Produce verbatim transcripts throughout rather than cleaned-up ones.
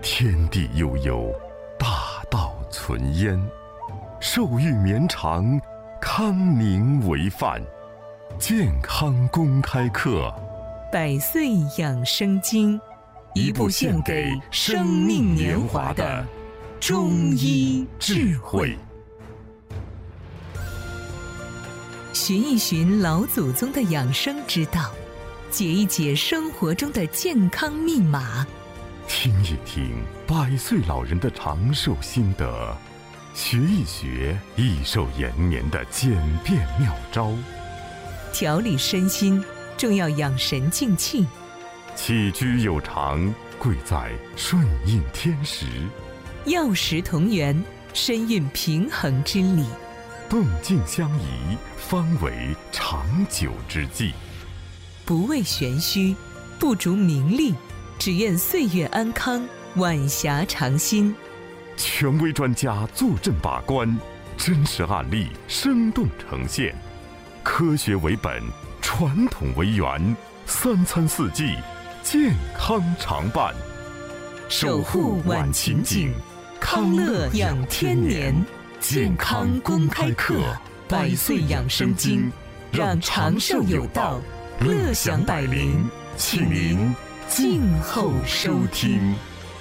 天地悠悠，大道存焉。寿欲绵长，康宁为范。健康公开课， 百岁养生经，一部献给生命年华的中医智慧。寻一寻老祖宗的养生之道，解一解生活中的健康密码， 听一听百岁老人的长寿心得，学一学益寿延年的简便妙招。 调理身心，重要养神静气。 起居有常，贵在顺应天时。 药食同源，身运平衡之理。 动静相宜，方为长久之计。 不为玄虚，不逐名利，只愿岁月安康，晚霞长新。 权威专家坐镇把关，真实案例生动呈现。科学为本，传统为源，三餐四季，健康常伴。 守护晚晴景，康乐养天年。健康公开课，百岁养生经，让长寿有道，乐享百龄，请您静候收听。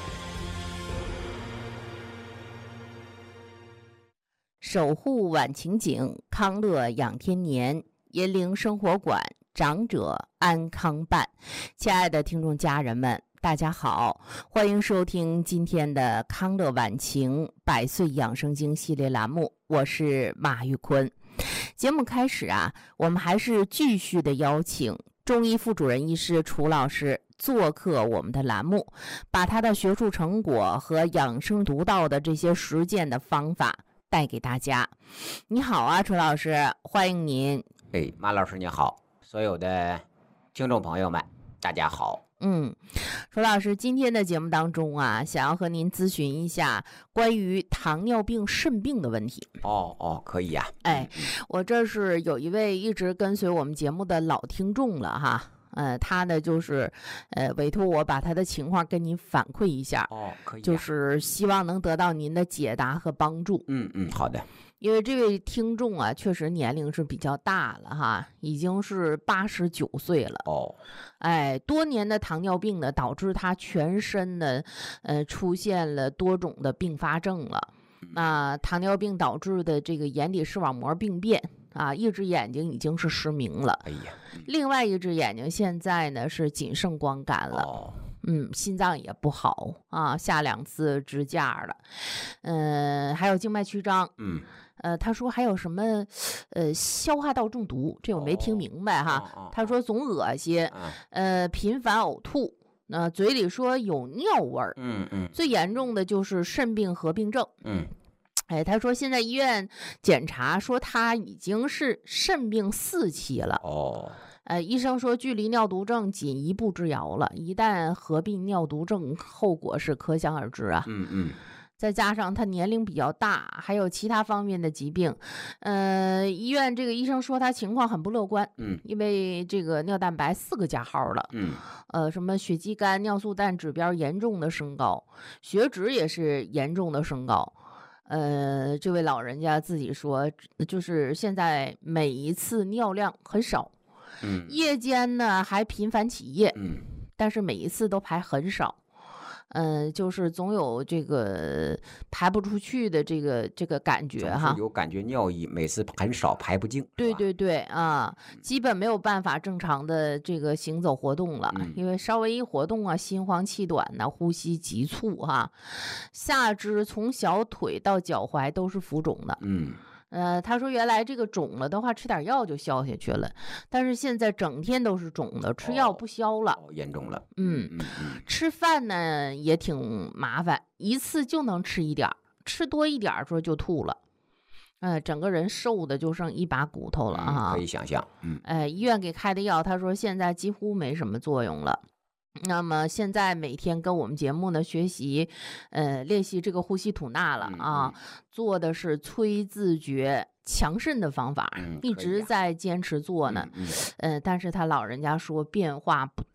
守护晚晴景，康乐养天年，银铃生活馆，长者安康伴。亲爱的听众家人们，大家好，欢迎收听今天的康乐晚晴百岁养生经系列栏目，我是马玉坤。节目开始啊，我们还是继续的邀请中医副主任医师楚老师做客我们的栏目，把他的学术成果和养生独到的这些实践的方法带给大家。你好啊，楚老师，欢迎您。 哎，马老师你好，所有的听众朋友们大家好。 嗯，楚老师，今天的节目当中啊，想要和您咨询一下关于糖尿病肾病的问题。 哦哦，可以呀、啊。 哎，我这是有一位一直跟随我们节目的老听众了哈。呃，他呢就是呃委托我把他的情况跟您反馈一下。 哦，可以、啊。 就是希望能得到您的解答和帮助。 嗯嗯，好的。 因为这位听众啊，确实年龄是比较大了哈，已经是八十九岁了。 哦， 哎，多年的糖尿病呢，导致他全身呢，呃，出现了多种的并发症了。那、呃、糖尿病导致的这个眼底视网膜病变啊，一只眼睛已经是失明了。 哎呀， 另外一只眼睛现在呢是仅剩光感了。 哦。 嗯，心脏也不好啊，下两次支架了，嗯、呃，还有静脉曲张， 嗯， 呃，他说还有什么，呃，消化道中毒，这我没听明白哈。 哦哦、 他说总恶心， 哦、 呃，频繁呕吐，那、呃、嘴里说有尿味儿， 嗯嗯， 最严重的就是肾病合并症， 嗯。 哎，他说现在医院检查说他已经是肾病四期了。 哦。 呃，医生说距离尿毒症仅一步之遥了，一旦合并尿毒症，后果是可想而知啊。 嗯嗯。 再加上他年龄比较大，还有其他方面的疾病，呃，医院这个医生说他情况很不乐观。 嗯。 因为这个尿蛋白四个加号了。 嗯。 呃，什么血肌酐、尿素氮指标严重的升高，血脂也是严重的升高。呃，这位老人家自己说，就是现在每一次尿量很少。 嗯， 夜间呢还频繁起夜， 嗯， 但是每一次都排很少，嗯、呃，就是总有这个排不出去的这个这个感觉哈， 有感觉尿意每次很少排不净， 对对对啊，基本没有办法正常的这个行走活动了， 嗯、 因为稍微一活动啊，心慌气短呐、啊，呼吸急促哈，下肢从小腿到脚踝都是浮肿的， 嗯。 呃，他说原来这个肿了的话，吃点药就消下去了，但是现在整天都是肿的，吃药不消了， 哦哦、严重了。 嗯， 嗯嗯， 吃饭呢也挺麻烦，一次就能吃一点，吃多一点说就吐了，呃，整个人瘦的就剩一把骨头了哈、 嗯，可以想象。嗯， 哎，医院给开的药，他说现在几乎没什么作用了。那么现在每天跟我们节目呢学习，呃，练习这个呼吸吐纳了啊， 嗯嗯、 做的是催自觉强肾的方法， 嗯、 一直在坚持做呢。 嗯嗯、 呃，但是他老人家说变化不大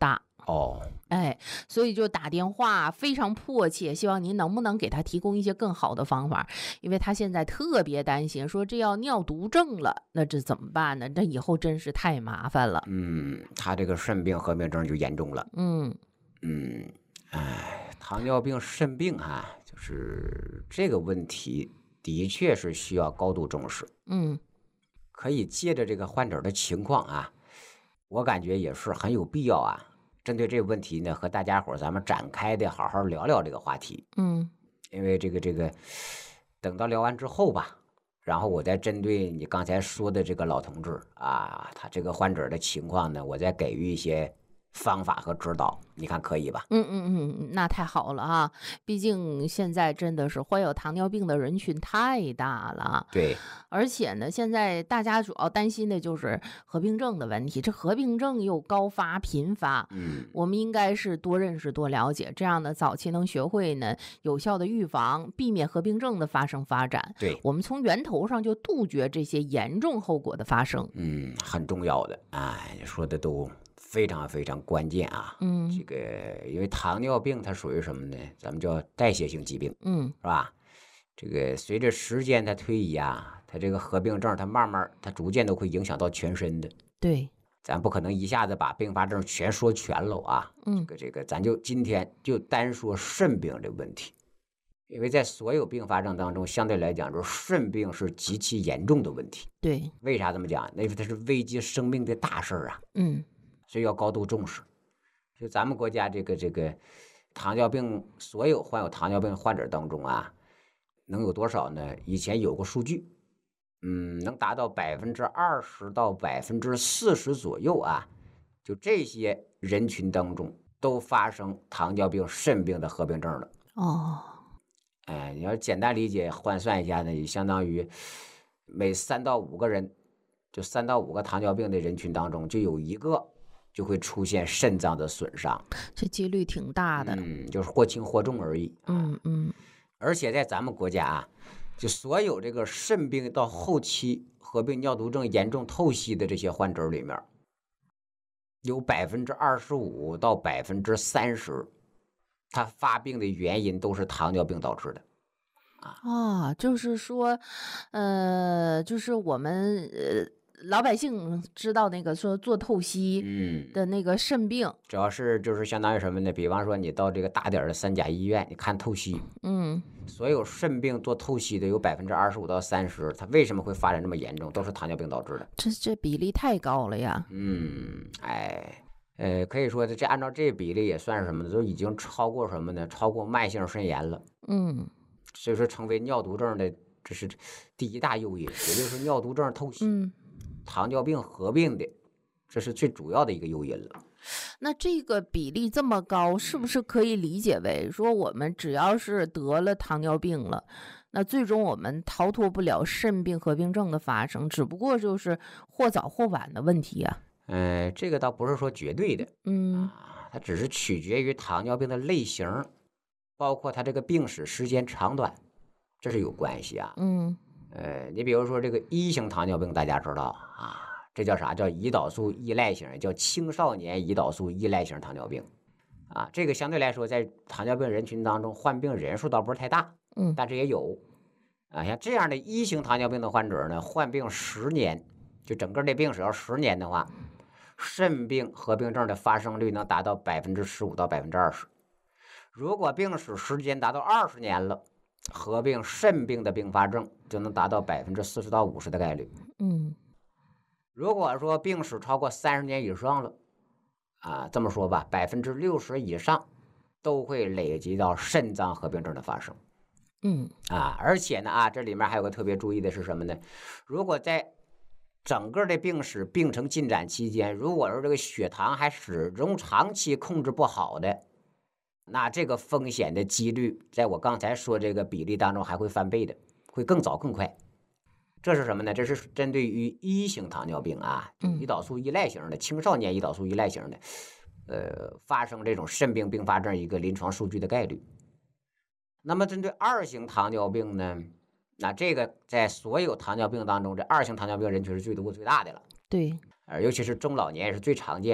哦， 哎，所以就打电话非常迫切，希望您能不能给他提供一些更好的方法，因为他现在特别担心，说这要尿毒症了，那这怎么办呢？这以后真是太麻烦了。 嗯，他这个肾病合并症就严重了。 嗯嗯，哎，糖尿病肾病啊，就是这个问题的确是需要高度重视。 嗯可以借着这个患者的情况啊，我感觉也是很有必要啊。针对这个问题呢，和大家伙儿咱们展开的好好聊聊这个话题。 嗯因为这个这个，等到聊完之后吧，然后我再针对你刚才说的这个老同志啊，他这个患者的情况呢，我再给予一些方法和指导，你看可以吧？ 嗯嗯嗯，那太好了啊！毕竟现在真的是患有糖尿病的人群太大了， 对， 而且呢，现在大家主要担心的就是合并症的问题。这合并症又高发频发， 嗯， 我们应该是多认识、多了解，这样呢，早期能学会呢有效的预防，避免合并症的发生发展。 对， 我们从源头上就杜绝这些严重后果的发生。 嗯，很重要的，哎，说的都非常非常关键啊。 嗯这个因为糖尿病它属于什么呢？咱们叫代谢性疾病， 嗯是吧？这个随着时间的推移啊，它这个合并症它慢慢它逐渐都会影响到全身的。 对， 咱不可能一下子把并发症全说全了啊。 嗯这个这个，咱就今天就单说肾病这个问题，因为在所有并发症当中，相对来讲，就是肾病是极其严重的问题。 对， 为啥这么讲？因为它是危及生命的大事儿啊， 嗯所以要高度重视。就咱们国家这个这个糖尿病，所有患有糖尿病患者当中啊，能有多少呢？以前有过数据，嗯，能达到百分之二十到百分之四十左右啊。就这些人群当中，都发生糖尿病、肾病的合并症了。 哦， 哎，你要简单理解换算一下呢，也相当于每三到五个人，就三到五个糖尿病的人群当中，就有一个就会出现肾脏的损伤。 这几率挺大的。 嗯，就是或轻或重而已。 嗯嗯而且在咱们国家啊，就所有这个肾病到后期合并尿毒症严重透析的这些患者里面，有百分之二十五到百分之三十，他发病的原因都是糖尿病导致的。 啊，就是说，呃，就是我们呃老百姓知道那个说做透析嗯， 的那个肾病， 主要是就是相当于什么呢？比方说你到这个大点儿的三甲医院，你看透析， 嗯所有肾病做透析的有百分之二十五到三十，它为什么会发展这么严重？都是糖尿病导致的。 这这比例太高了呀。 嗯，哎，呃，可以说这按照这比例也算是什么呢？都已经超过什么呢？超过慢性肾炎了。 嗯所以说，成为尿毒症的这是第一大诱因，也就是尿毒症透析、 嗯， 糖尿病合并的，这是最主要的一个诱因了。 那这个比例这么高，是不是可以理解为说我们只要是得了糖尿病了，那最终我们逃脱不了肾病合并症的发生，只不过就是或早或晚的问题啊。 嗯、这个倒不是说绝对的嗯啊，它只是取决于糖尿病的类型，包括它这个病史时间长短，这是有关系啊。 嗯呃，你比如说这个一型糖尿病，大家知道啊，这叫啥？叫胰岛素依赖型，叫青少年胰岛素依赖型糖尿病啊。这个相对来说，在糖尿病人群当中，患病人数倒不是太大， 嗯但是也有啊。像这样的一型糖尿病的患者呢，患病十年，就整个的病史要十年的话，肾病合并症的发生率能达到百分之十五到百分之二十。如果病史时间达到二十年了，合并肾病的并发症就能达到百分之四十到五十的概率。 嗯如果说病史超过三十年以上了，啊，这么说吧，百分之六十以上都会累积到肾脏合并症的发生。 嗯啊，而且呢啊，这里面还有个特别注意的是什么呢？如果在整个的病史病程进展期间，如果说这个血糖还始终长期控制不好的，那这个风险的几率，在我刚才说这个比例当中还会翻倍的，会更早更快。这是什么呢？这是针对于一型糖尿病啊，胰岛素依赖型的青少年胰岛素依赖型的，呃，发生这种肾病并发症一个临床数据的概率。那么针对二型糖尿病呢，那这个在所有糖尿病当中，这二型糖尿病人群是最多最大的了， 对， 呃，尤其是中老年也是最常见的。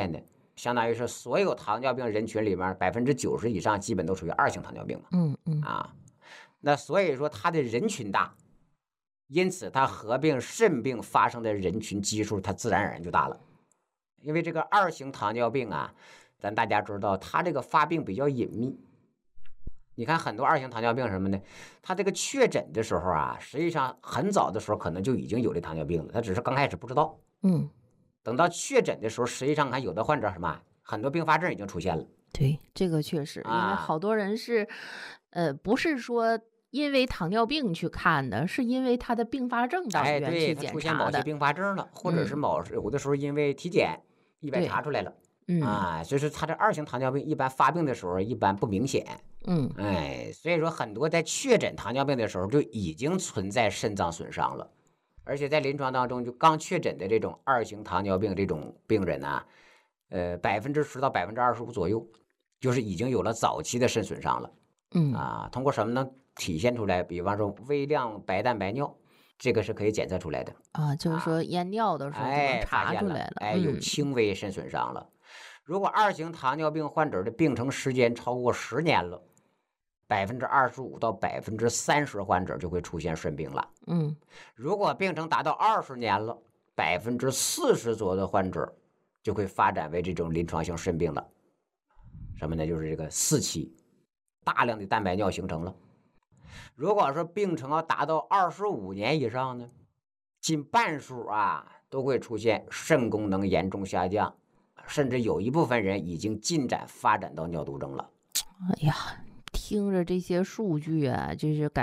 相当于是所有糖尿病人群里面百分之九十以上基本都属于二型糖尿病嘛。 嗯嗯啊，那所以说它的人群大，因此它合并肾病发生的人群基数它自然而然就大了。因为这个二型糖尿病啊，咱大家知道它这个发病比较隐秘。你看很多二型糖尿病什么呢？他这个确诊的时候啊，实际上很早的时候可能就已经有这糖尿病了，他只是刚开始不知道。 嗯， 等到确诊的时候，实际上看有的患者什么，很多并发症已经出现了。 对，这个确实，因为啊好多人是，呃，不是说因为糖尿病去看的，是因为他的并发症到医哎， 院对，他去检查的。 出现某些并发症了，或者是某有的时候因为体检意外对查出来了。 嗯啊，所以说他这二型糖尿病一般发病的时候一般不明显。 嗯哎，所以说很多在确诊糖尿病的时候就已经存在肾脏损伤了，而且在临床当中就刚确诊的这种二型糖尿病这种病人呢，呃，百分之十到百分之二十五左右，就是已经有了早期的肾损伤了。 嗯啊，通过什么能体现出来？比方说微量白蛋白尿，这个是可以检测出来的。 啊，就是说验尿的时候就能哎，发现了， 查出来了。 哎，有嗯轻微肾损伤了。如果二型糖尿病患者的病程时间超过十年了，百分之二十五到百分之三十患者就会出现肾病了。 嗯如果病程达到二十年了，百分之四十左右的患者就会发展为这种临床性肾病了。什么呢？就是这个四期，大量的蛋白尿形成了。如果说病程要达到二十五年以上呢，近半数啊都会出现肾功能严重下降，甚至有一部分人已经进展发展到尿毒症了。 哎呀，听着这些数据啊，就是感。